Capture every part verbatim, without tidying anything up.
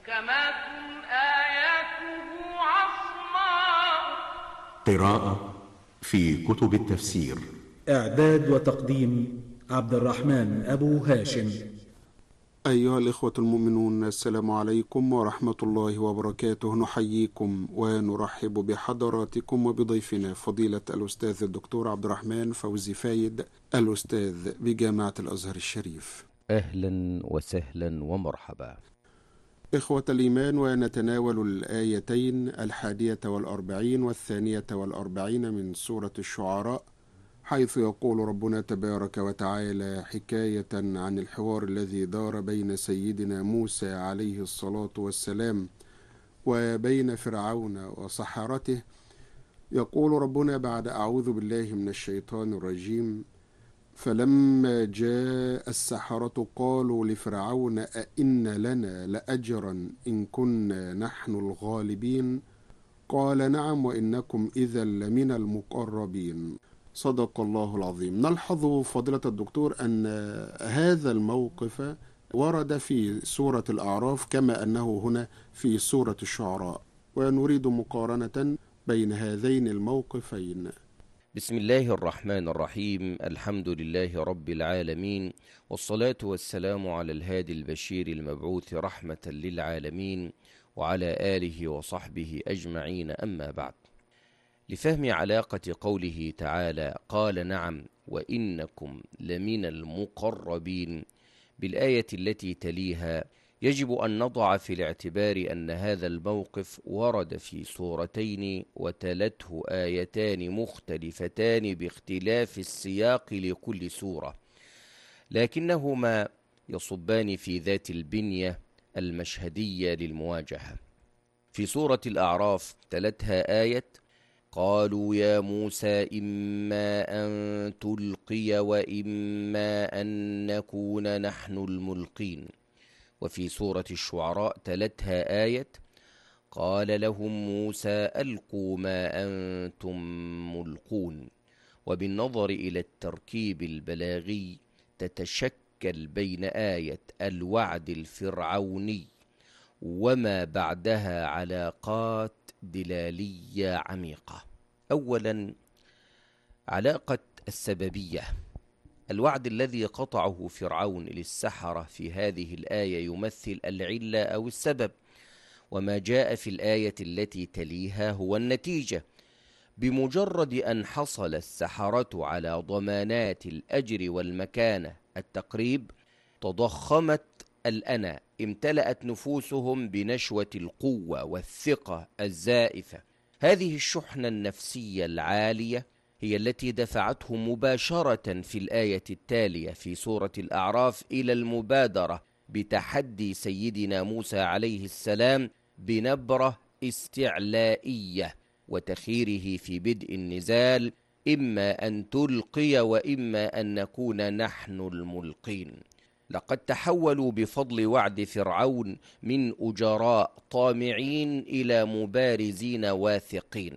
محكمات آياته عصماء. قراءة في كتب التفسير. إعداد وتقديم عبد الرحمن أبو هاشم. أيها الإخوة المؤمنون، السلام عليكم ورحمة الله وبركاته. نحييكم ونرحب بحضراتكم وبضيفنا فضيلة الأستاذ الدكتور عبد الرحمن فوزي فايد، الأستاذ بجامعة الأزهر الشريف. أهلا وسهلا ومرحبا. إخوة الإيمان، ونتناول الآيتين الحادية والأربعين والثانية والأربعين من سورة الشعراء، حيث يقول ربنا تبارك وتعالى حكاية عن الحوار الذي دار بين سيدنا موسى عليه الصلاة والسلام وبين فرعون وسحرته. يقول ربنا بعد أعوذ بالله من الشيطان الرجيم: فلما جاء السحرة قالوا لفرعون أئن لنا لأجرا إن كنا نحن الغالبين قال نعم وإنكم إذا لمن المقربين. صدق الله العظيم. نلحظ فضيلة الدكتور أن هذا الموقف ورد في سورة الأعراف كما أنه هنا في سورة الشعراء، ونريد مقارنة بين هذين الموقفين. بسم الله الرحمن الرحيم. الحمد لله رب العالمين، والصلاة والسلام على الهادي البشير المبعوث رحمة للعالمين وعلى آله وصحبه أجمعين، أما بعد. لفهم علاقة قوله تعالى قال نعم وإنكم لمن المقربين بالآية التي تليها، يجب أن نضع في الاعتبار أن هذا الموقف ورد في سورتين وتلته آيتان مختلفتان باختلاف السياق لكل سورة، لكنهما يصبان في ذات البنية المشهدية للمواجهة. في سورة الأعراف تلتها آية قالوا يا موسى إما أن تلقي وإما أن نكون نحن الملقين. وفي سورة الشعراء تلتها آية قال لهم موسى ألقوا ما أنتم ملقون. وبالنظر إلى التركيب البلاغي تتشكل بين آية الوعد الفرعوني وما بعدها علاقات دلالية عميقة. أولا، علاقة السببية. الوعد الذي قطعه فرعون للسحرة في هذه الآية يمثل العلة أو السبب، وما جاء في الآية التي تليها هو النتيجة. بمجرد أن حصل السحرة على ضمانات الأجر والمكانة التقريب، تضخمت الأنا، امتلأت نفوسهم بنشوة القوة والثقة الزائفة. هذه الشحنة النفسية العالية هي التي دفعتهم مباشرة في الآية التالية في سورة الأعراف إلى المبادرة بتحدي سيدنا موسى عليه السلام بنبرة استعلائية وتخييره في بدء النزال: إما أن تلقي وإما أن نكون نحن الملقين. لقد تحولوا بفضل وعد فرعون من أجراء طامعين إلى مبارزين واثقين.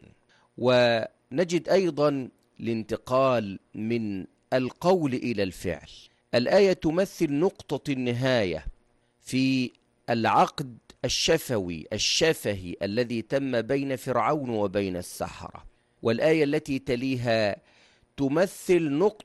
ونجد أيضا الانتقال من القول إلى الفعل. الآية تمثل نقطة النهاية في العقد الشفوي الشفهي الذي تم بين فرعون وبين السحرة، والآية التي تليها تمثل نقطة